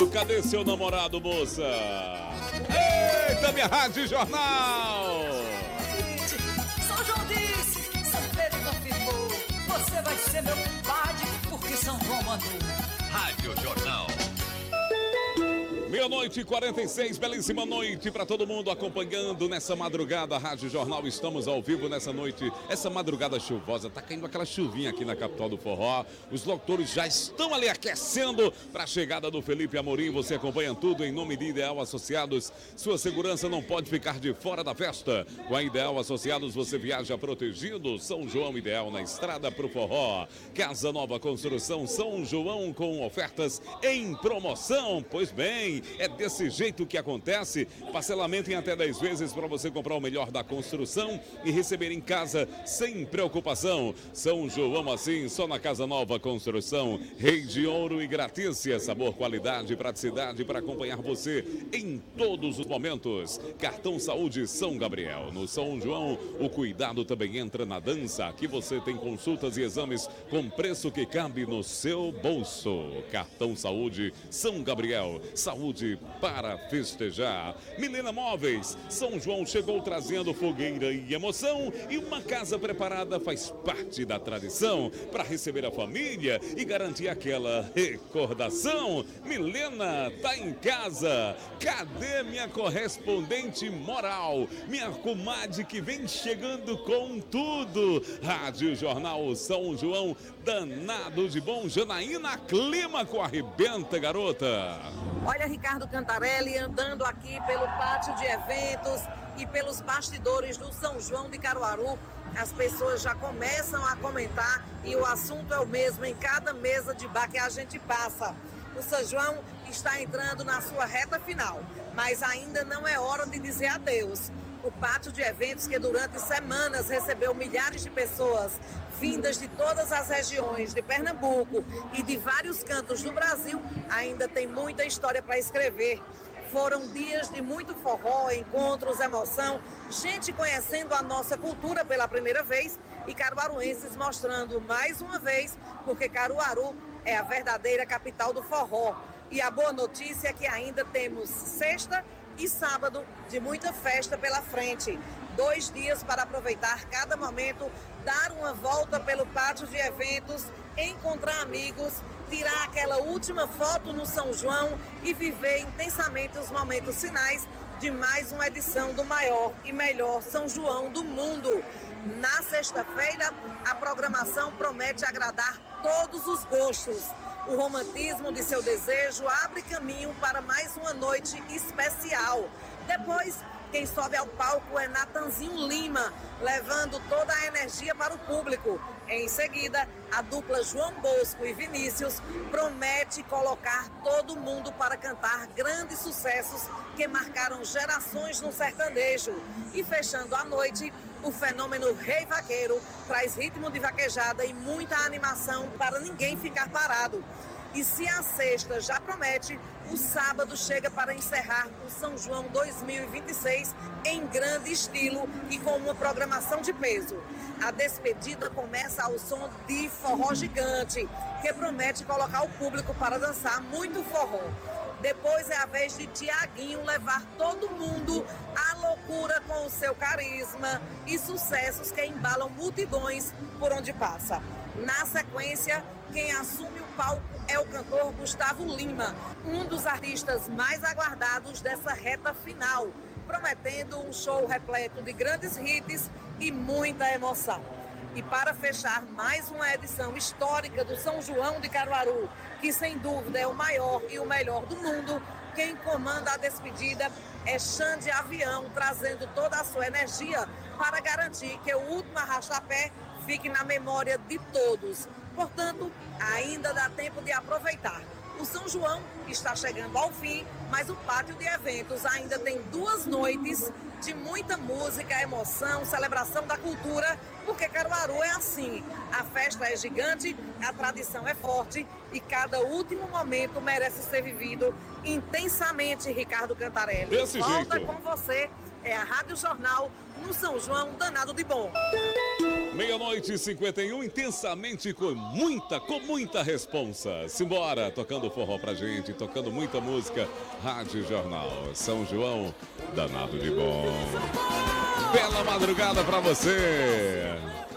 Cadê seu namorado, moça? Eita, minha Rádio Jornal! São João disse, São Pedro confirmou, você vai ser meu compadre, porque São João mandou. Rádio Jornal. Meia-noite e 46, belíssima noite para todo mundo acompanhando nessa madrugada. Rádio Jornal, estamos ao vivo nessa noite, essa madrugada chuvosa. Tá caindo aquela chuvinha aqui na capital do forró. Os locutores já estão ali aquecendo para a chegada do Felipe Amorim. Você acompanha tudo em nome de Ideal Associados. Sua segurança não pode ficar de fora da festa. Com a Ideal Associados você viaja protegido. São João Ideal na estrada pro forró. Casa Nova Construção São João com ofertas em promoção. Pois bem, é desse jeito que acontece. Parcelamento em até 10 vezes para você comprar o melhor da construção e receber em casa sem preocupação. São João assim, só na Casa Nova Construção. Rei de Ouro e Gratícia. Sabor, qualidade e praticidade para acompanhar você em todos os momentos. Cartão Saúde São Gabriel. No São João, o cuidado também entra na dança. Aqui você tem consultas e exames com preço que cabe no seu bolso. Cartão Saúde São Gabriel. Saúde para festejar. Milena Móveis, São João chegou trazendo fogueira e emoção, e uma casa preparada faz parte da tradição para receber a família e garantir aquela recordação. Milena tá em casa. Cadê minha correspondente moral? Minha comadre que vem chegando com tudo. Rádio Jornal São João, danado de bom. Janaína Clímaco, arrebenta, garota. Olha, Ricardo Cantarelli andando aqui pelo pátio de eventos e pelos bastidores do São João de Caruaru. As pessoas já começam a comentar e o assunto é o mesmo em cada mesa de bar que a gente passa. O São João está entrando na sua reta final, mas ainda não é hora de dizer adeus. O pátio de eventos, que durante semanas recebeu milhares de pessoas vindas de todas as regiões de Pernambuco e de vários cantos do Brasil, ainda tem muita história para escrever. Foram dias de muito forró, encontros, emoção, gente conhecendo a nossa cultura pela primeira vez e caruaruenses mostrando mais uma vez porque Caruaru é a verdadeira capital do forró. E a boa notícia é que ainda temos sexta e sábado de muita festa pela frente. 2 dias para aproveitar cada momento, dar uma volta pelo pátio de eventos, encontrar amigos, tirar aquela última foto no São João e viver intensamente os momentos finais de mais uma edição do maior e melhor São João do mundo. Na sexta-feira, a programação promete agradar todos os gostos. O romantismo de seu desejo abre caminho para mais uma noite especial. Depois, quem sobe ao palco é Natanzinho Lima, levando toda a energia para o público. Em seguida, a dupla João Bosco e Vinícius promete colocar todo mundo para cantar grandes sucessos que marcaram gerações no sertanejo. E fechando a noite, o fenômeno Rei Vaqueiro traz ritmo de vaquejada e muita animação para ninguém ficar parado. E se a sexta já promete, o sábado chega para encerrar o São João 2026 em grande estilo e com uma programação de peso. A despedida começa ao som de forró gigante, que promete colocar o público para dançar muito forró. Depois é a vez de Tiaguinho levar todo mundo à loucura com o seu carisma e sucessos que embalam multidões por onde passa. Na sequência, quem assume o palco é o cantor Gustavo Lima, um dos artistas mais aguardados dessa reta final, prometendo um show repleto de grandes hits e muita emoção. E para fechar mais uma edição histórica do São João de Caruaru, que sem dúvida é o maior e o melhor do mundo, quem comanda a despedida é Xande Avião, trazendo toda a sua energia para garantir que o último arrastapé fique na memória de todos. Portanto, ainda dá tempo de aproveitar. O São João está chegando ao fim, mas o pátio de eventos ainda tem 2 noites de muita música, emoção, celebração da cultura, porque Caruaru é assim. A festa é gigante, a tradição é forte e cada último momento merece ser vivido intensamente, Ricardo Cantarelli. Desse Volta jeito. com você é a Rádio Jornal no São João danado de bom. 00:51, intensamente com muita responsa. Simbora, tocando forró pra gente, tocando muita música. Rádio Jornal, São João, danado de bom. Bela madrugada pra você.